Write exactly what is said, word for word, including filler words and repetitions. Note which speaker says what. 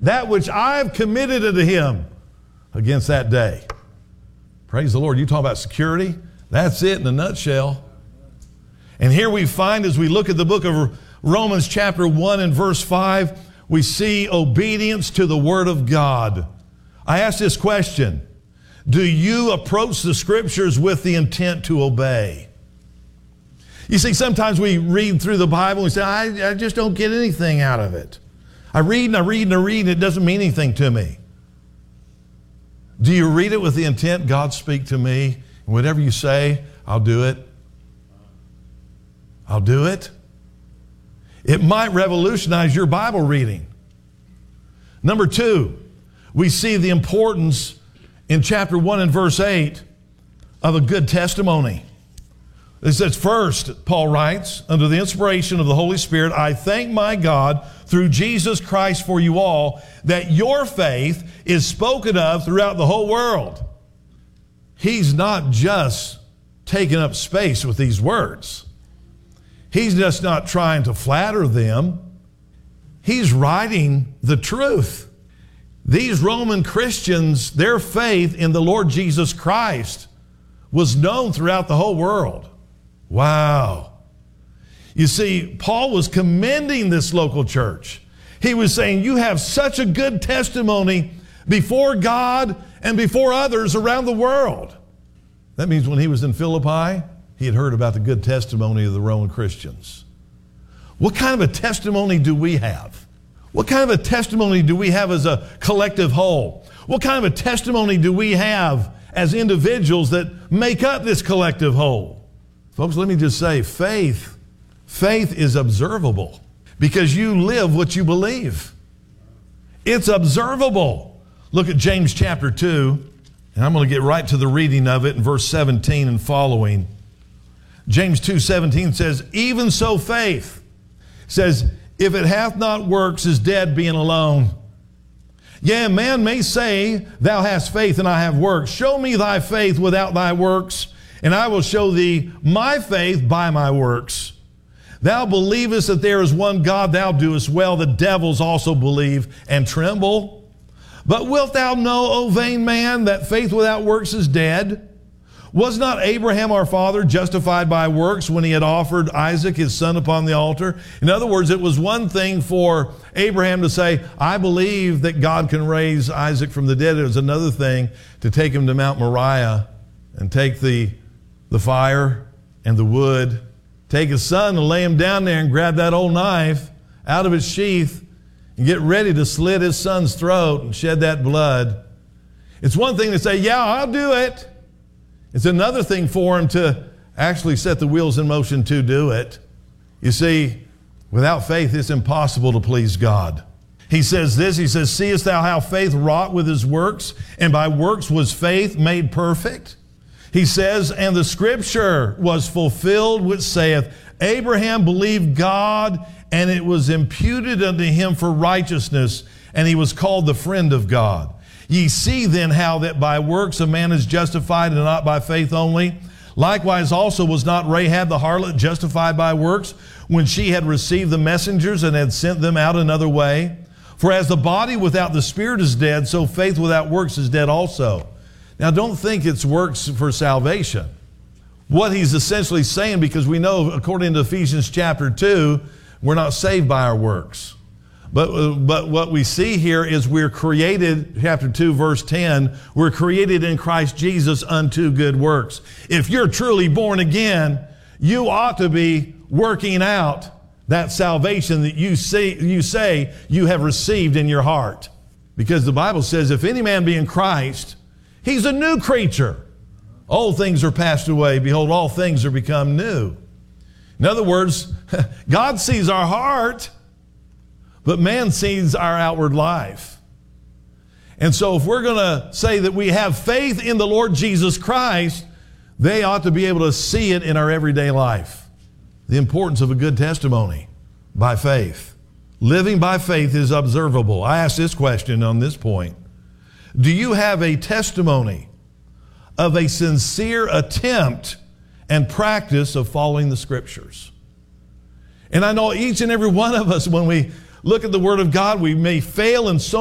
Speaker 1: that which I've committed unto him against that day. Praise the Lord. You talk about security? That's it in a nutshell. And here we find, as we look at the book of Romans chapter one and verse five, we see obedience to the Word of God. I ask this question: do you approach the Scriptures with the intent to obey? You see, sometimes we read through the Bible and we say, I, I just don't get anything out of it. I read and I read and I read and it doesn't mean anything to me. Do you read it with the intent, God, speak to me, and whatever you say, I'll do it? I'll do it. It might revolutionize your Bible reading. Number two, we see the importance in chapter one and verse eight of a good testimony. It says, first, Paul writes, under the inspiration of the Holy Spirit, I thank my God through Jesus Christ for you all, that your faith is spoken of throughout the whole world. He's not just taking up space with these words. He's just not trying to flatter them. He's writing the truth. These Roman Christians, their faith in the Lord Jesus Christ was known throughout the whole world. Wow. You see, Paul was commending this local church. He was saying, you have such a good testimony before God and before others around the world. That means when he was in Philippi, he had heard about the good testimony of the Roman Christians. What kind of a testimony do we have? What kind of a testimony do we have as a collective whole? What kind of a testimony do we have as individuals that make up this collective whole? Folks, let me just say, faith, faith is observable because you live what you believe. It's observable. Look at James chapter two, and I'm going to get right to the reading of it in verse seventeen and following. James two seventeen says, even so faith says, if it hath not works, is dead being alone. Yea, a man may say, thou hast faith and I have works. Show me thy faith without thy works, and I will show thee my faith by my works. Thou believest that there is one God, thou doest well. The devils also believe and tremble. But wilt thou know, O vain man, that faith without works is dead? Was not Abraham our father justified by works when he had offered Isaac his son upon the altar? In other words, it was one thing for Abraham to say, I believe that God can raise Isaac from the dead. It was another thing to take him to Mount Moriah and take the, the fire and the wood, take his son and lay him down there and grab that old knife out of its sheath and get ready to slit his son's throat and shed that blood. It's one thing to say, yeah, I'll do it. It's another thing for him to actually set the wheels in motion to do it. You see, without faith, it's impossible to please God. He says this, he says, seest thou how faith wrought with his works, and by works was faith made perfect? He says, and the scripture was fulfilled which saith, Abraham believed God, and it was imputed unto him for righteousness, and he was called the friend of God. Ye see then how that by works a man is justified and not by faith only. Likewise also was not Rahab the harlot justified by works when she had received the messengers and had sent them out another way? For as the body without the spirit is dead, so faith without works is dead also. Now don't think it's works for salvation. What he's essentially saying, because we know according to Ephesians chapter two, we're not saved by our works. But, but what we see here is we're created, chapter two, verse ten, we're created in Christ Jesus unto good works. If you're truly born again, you ought to be working out that salvation that you say, you say you have received in your heart. Because the Bible says, if any man be in Christ, he's a new creature. Old things are passed away. Behold, all things are become new. In other words, God sees our heart, but man sees our outward life. And so if we're going to say that we have faith in the Lord Jesus Christ, they ought to be able to see it in our everyday life. The importance of a good testimony by faith. Living by faith is observable. I ask this question on this point. Do you have a testimony of a sincere attempt and practice of following the Scriptures? And I know each and every one of us, when we look at the Word of God, we may fail in so